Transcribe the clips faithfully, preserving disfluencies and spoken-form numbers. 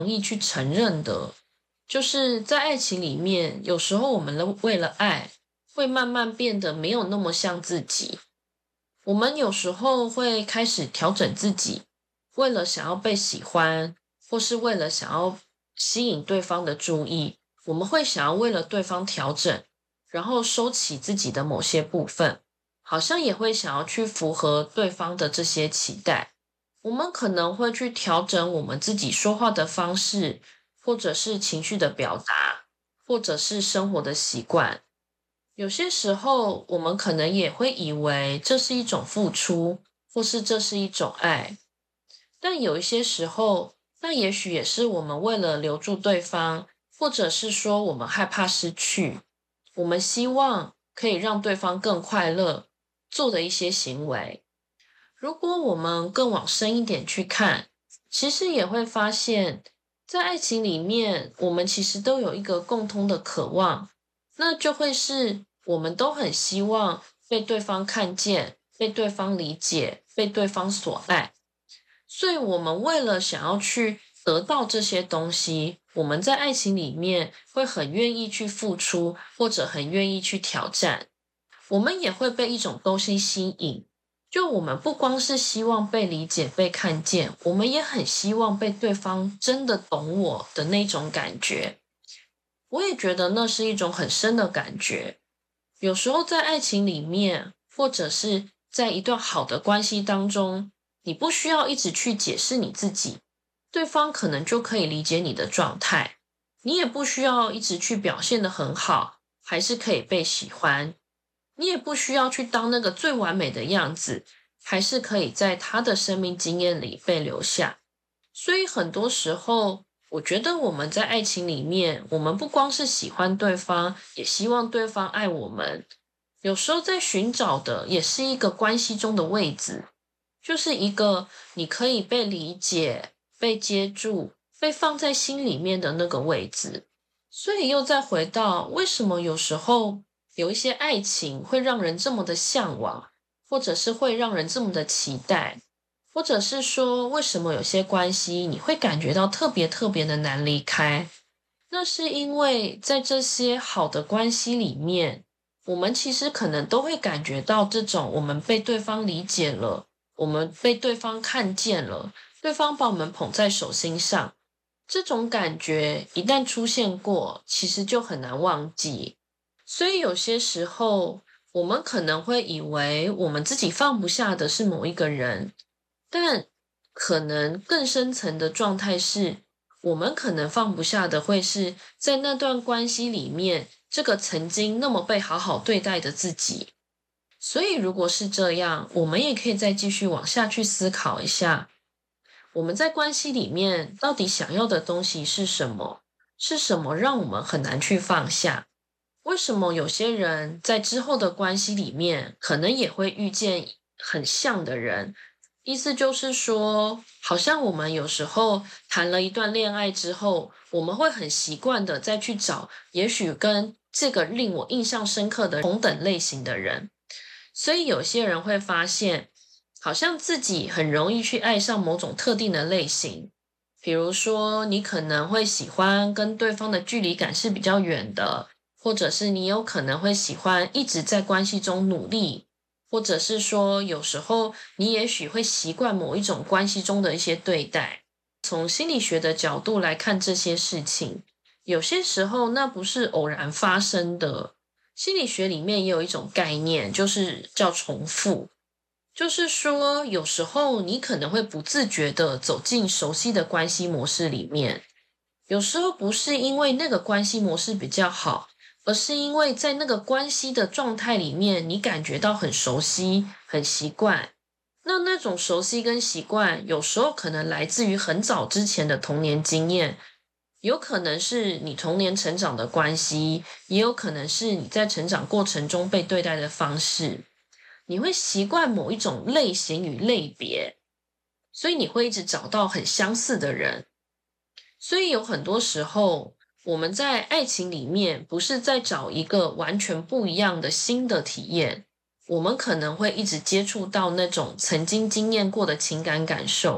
容易去承认的，就是在爱情里面，有时候我们为了爱，会慢慢变得没有那么像自己。我们有时候会开始调整自己，为了想要被喜欢，或是为了想要吸引对方的注意，我们会想要为了对方调整，然后收起自己的某些部分，好像也会想要去符合对方的这些期待。我们可能会去调整我们自己说话的方式，或者是情绪的表达，或者是生活的习惯。有些时候，我们可能也会以为这是一种付出，或是这是一种爱。但有一些时候，那也许也是我们为了留住对方，或者是说我们害怕失去，我们希望可以让对方更快乐，做的一些行为。如果我们更往深一点去看，其实也会发现，在爱情里面，我们其实都有一个共通的渴望，那就会是我们都很希望被对方看见，被对方理解，被对方所爱。所以我们为了想要去得到这些东西，我们在爱情里面会很愿意去付出，或者很愿意去挑战。我们也会被一种东西吸引，就我们不光是希望被理解、被看见，我们也很希望被对方真的懂我的那种感觉。我也觉得那是一种很深的感觉。有时候在爱情里面，或者是在一段好的关系当中，你不需要一直去解释你自己，对方可能就可以理解你的状态。你也不需要一直去表现得很好，还是可以被喜欢。你也不需要去当那个最完美的样子，还是可以在他的生命经验里被留下。所以很多时候，我觉得我们在爱情里面，我们不光是喜欢对方，也希望对方爱我们。有时候在寻找的也是一个关系中的位置，就是一个你可以被理解、被接住、被放在心里面的那个位置。所以又再回到，为什么有时候有一些爱情会让人这么的向往，或者是会让人这么的期待，或者是说为什么有些关系你会感觉到特别特别的难离开。那是因为在这些好的关系里面，我们其实可能都会感觉到这种我们被对方理解了，我们被对方看见了，对方把我们捧在手心上，这种感觉一旦出现过，其实就很难忘记。所以有些时候，我们可能会以为我们自己放不下的是某一个人，但可能更深层的状态是，我们可能放不下的会是在那段关系里面，这个曾经那么被好好对待的自己。所以如果是这样，我们也可以再继续往下去思考一下，我们在关系里面到底想要的东西是什么？是什么让我们很难去放下？为什么有些人在之后的关系里面，可能也会遇见很像的人？意思就是说，好像我们有时候谈了一段恋爱之后，我们会很习惯的再去找，也许跟这个令我印象深刻的同等类型的人。所以有些人会发现，好像自己很容易去爱上某种特定的类型。比如说，你可能会喜欢跟对方的距离感是比较远的，或者是你有可能会喜欢一直在关系中努力，或者是说有时候你也许会习惯某一种关系中的一些对待。从心理学的角度来看这些事情，有些时候那不是偶然发生的。心理学里面也有一种概念，就是叫重复。就是说，有时候你可能会不自觉地走进熟悉的关系模式里面，有时候不是因为那个关系模式比较好，而是因为在那个关系的状态里面，你感觉到很熟悉、很习惯。那那种熟悉跟习惯，有时候可能来自于很早之前的童年经验，有可能是你童年成长的关系，也有可能是你在成长过程中被对待的方式。你会习惯某一种类型与类别，所以你会一直找到很相似的人。所以有很多时候，我们在爱情里面不是在找一个完全不一样的新的体验，我们可能会一直接触到那种曾经经验过的情感感受，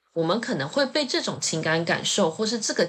我们可能会被这种情感感受或是这个